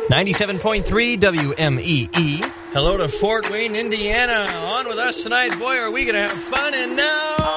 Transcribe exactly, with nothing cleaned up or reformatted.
ninety-seven point three W M E E. Hello to Fort Wayne, Indiana. On with us tonight. Boy, are we going to have fun. And now...